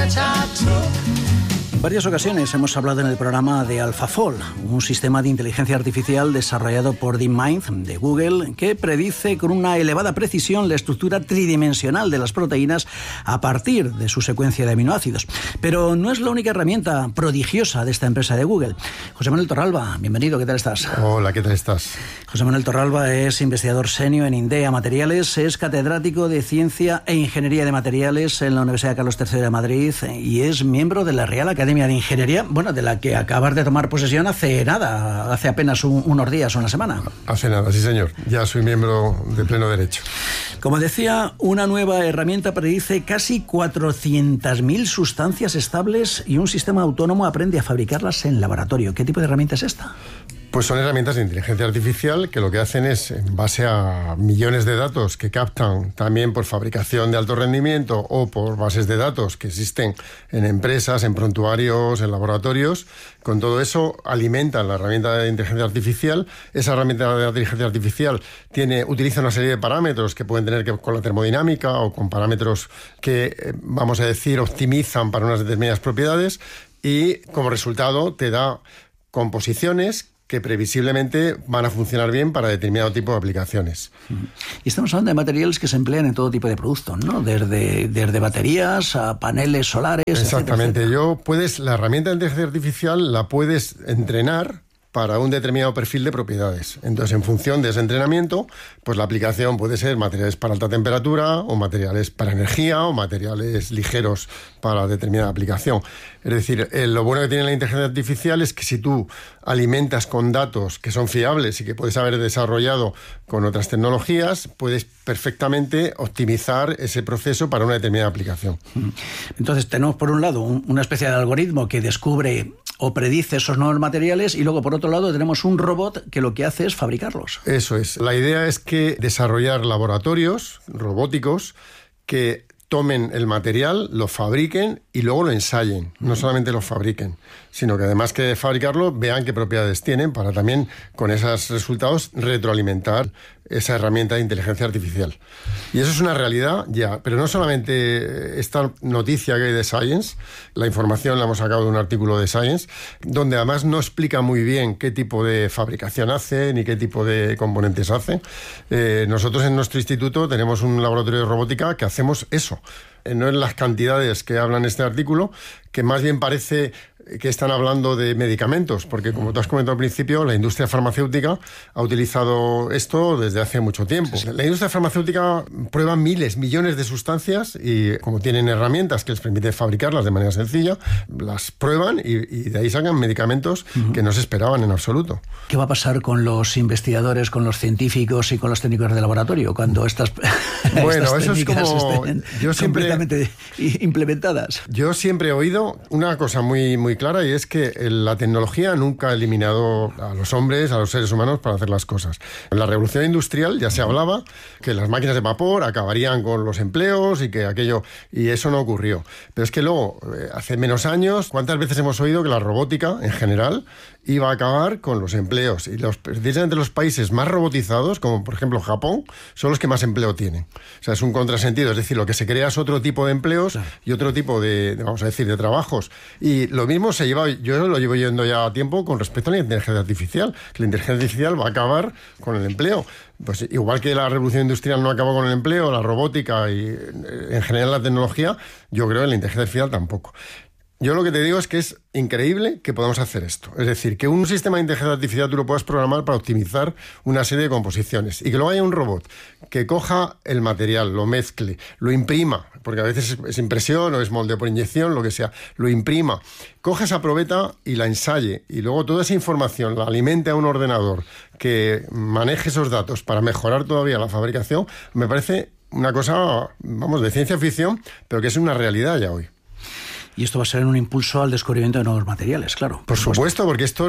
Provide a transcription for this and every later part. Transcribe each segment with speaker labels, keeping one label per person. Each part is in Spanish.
Speaker 1: En varias ocasiones hemos hablado en el programa de AlphaFold, un sistema de inteligencia artificial desarrollado por DeepMind de Google que predice con una elevada precisión la estructura tridimensional de las proteínas a partir de su secuencia de aminoácidos. Pero no es la única herramienta prodigiosa de esta empresa de Google. José Manuel Torralba, bienvenido, ¿qué tal estás?
Speaker 2: Hola, ¿qué tal estás?
Speaker 1: José Manuel Torralba es investigador senior en INDEA Materiales, es catedrático de Ciencia e Ingeniería de Materiales en la Universidad Carlos III de Madrid y es miembro de la Real Academia de Ingeniería, bueno, de la que acabas de tomar posesión hace nada, hace apenas unos días o una semana.
Speaker 2: Hace nada, sí señor, ya soy miembro de pleno derecho.
Speaker 1: Como decía, una nueva herramienta predice casi 400.000 sustancias estables y un sistema autónomo aprende a fabricarlas en laboratorio. ¿Qué tipo de herramienta es esta?
Speaker 2: Pues son herramientas de inteligencia artificial que lo que hacen es, en base a millones de datos que captan también por fabricación de alto rendimiento o por bases de datos que existen en empresas, en prontuarios, en laboratorios, con todo eso alimentan la herramienta de inteligencia artificial. Esa herramienta de inteligencia artificial utiliza una serie de parámetros que pueden tener que ver con la termodinámica o con parámetros que, vamos a decir, optimizan para unas determinadas propiedades y como resultado te da composiciones que previsiblemente van a funcionar bien para determinado tipo de aplicaciones.
Speaker 1: Y estamos hablando de materiales que se emplean en todo tipo de productos, ¿no? Desde baterías a paneles solares.
Speaker 2: Exactamente.
Speaker 1: Etcétera.
Speaker 2: La herramienta de inteligencia artificial la puedes entrenar para un determinado perfil de propiedades. Entonces, en función de ese entrenamiento, pues la aplicación puede ser materiales para alta temperatura o materiales para energía o materiales ligeros para determinada aplicación. Es decir, lo bueno que tiene la inteligencia artificial es que si tú alimentas con datos que son fiables y que puedes haber desarrollado con otras tecnologías, puedes perfectamente optimizar ese proceso para una determinada aplicación.
Speaker 1: Entonces, tenemos por un lado una especie de algoritmo que descubre o predice esos nuevos materiales y luego por otro lado tenemos un robot que lo que hace es fabricarlos.
Speaker 2: Eso es. La idea es que desarrollar laboratorios robóticos que tomen el material, lo fabriquen y luego lo ensayen. No solamente lo fabriquen, sino que además que de fabricarlo vean qué propiedades tienen para también con esos resultados retroalimentar esa herramienta de inteligencia artificial. Y eso es una realidad ya, pero no solamente esta noticia que hay de Science, la información la hemos sacado de un artículo de Science, donde además no explica muy bien qué tipo de fabricación hace ni qué tipo de componentes hace. Nosotros en nuestro instituto tenemos un laboratorio de robótica que hacemos eso. No en las cantidades que habla en este artículo, que más bien parece que están hablando de medicamentos, porque como tú has comentado al principio, la industria farmacéutica ha utilizado esto desde hace mucho tiempo. Sí. La industria farmacéutica prueba miles, millones de sustancias y como tienen herramientas que les permiten fabricarlas de manera sencilla, las prueban y de ahí sacan medicamentos que no se esperaban en absoluto.
Speaker 1: ¿Qué va a pasar con los investigadores, con los científicos y con los técnicos de laboratorio cuando estas,
Speaker 2: bueno,
Speaker 1: estas
Speaker 2: eso es como
Speaker 1: estén completamente implementadas?
Speaker 2: Yo siempre he oído una cosa muy clara y es que la tecnología nunca ha eliminado a los hombres, a los seres humanos para hacer las cosas. En la revolución industrial ya se hablaba que las máquinas de vapor acabarían con los empleos y que aquello, y eso no ocurrió. Pero es que luego, hace menos años, ¿cuántas veces hemos oído que la robótica en general iba a acabar con los empleos? Y precisamente los países más robotizados, como por ejemplo Japón, son los que más empleo tienen. O sea, es un contrasentido, es decir, lo que se crea es otro tipo de empleos y otro tipo de vamos a decir, de trabajos. Y lo mismo yo lo llevo yendo ya a tiempo con respecto a la inteligencia artificial, que la inteligencia artificial va a acabar con el empleo. Pues igual que la revolución industrial no acabó con el empleo, la robótica y en general la tecnología, yo creo que la inteligencia artificial tampoco. Yo lo que te digo es que es increíble que podamos hacer esto. Es decir, que un sistema de inteligencia artificial tú lo puedas programar para optimizar una serie de composiciones y que luego haya un robot que coja el material, lo mezcle, lo imprima, porque a veces es impresión o es moldeo por inyección, lo que sea, lo imprima, coja esa probeta y la ensaye y luego toda esa información la alimente a un ordenador que maneje esos datos para mejorar todavía la fabricación, me parece una cosa, vamos, de ciencia ficción, pero que es una realidad ya hoy.
Speaker 1: Y esto va a ser un impulso al descubrimiento de nuevos materiales, claro.
Speaker 2: Por supuesto, porque esto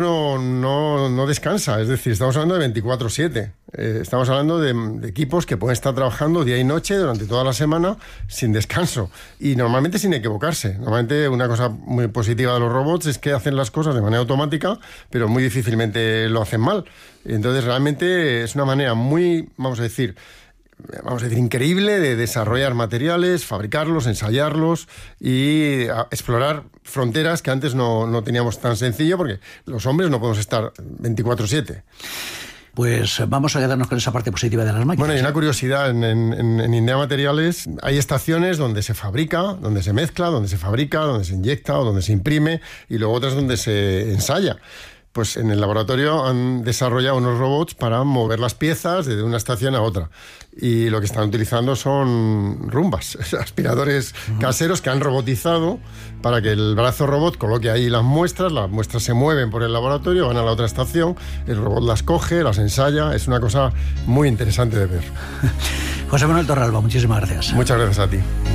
Speaker 2: no descansa. Es decir, estamos hablando de 24/7. Estamos hablando de equipos que pueden estar trabajando día y noche durante toda la semana sin descanso. Y normalmente sin equivocarse. Normalmente una cosa muy positiva de los robots es que hacen las cosas de manera automática, pero muy difícilmente lo hacen mal. Entonces realmente es una manera muy, vamos a decir, vamos a decir, increíble de desarrollar materiales, fabricarlos, ensayarlos y explorar fronteras que antes no teníamos tan sencillo, porque los hombres no podemos estar 24/7.
Speaker 1: Pues vamos a quedarnos con esa parte positiva de las máquinas.
Speaker 2: Bueno, y una curiosidad, en Indea Materiales hay estaciones donde se fabrica, donde se mezcla, donde se fabrica, donde se inyecta o donde se imprime, y luego otras donde se ensaya. Pues en el laboratorio han desarrollado unos robots para mover las piezas de una estación a otra. Y lo que están utilizando son rumbas, aspiradores caseros que han robotizado para que el brazo robot coloque ahí las muestras se mueven por el laboratorio, van a la otra estación, el robot las coge, las ensaya. Es una cosa muy interesante de ver.
Speaker 1: José Manuel Torralba, muchísimas gracias.
Speaker 2: Muchas gracias a ti.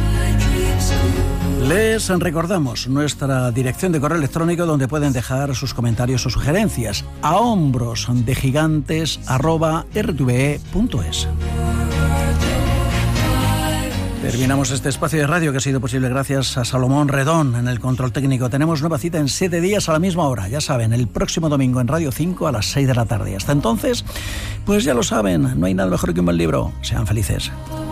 Speaker 1: Les recordamos nuestra dirección de correo electrónico donde pueden dejar sus comentarios o sugerencias: ahombrosdegigantes@rtve.es. Terminamos este espacio de radio que ha sido posible gracias a Salomón Redón en el control técnico. Tenemos nueva cita en 7 días a la misma hora. Ya saben, el próximo domingo en Radio 5 a las 6 de la tarde. Hasta entonces, pues ya lo saben, no hay nada mejor que un buen libro. Sean felices.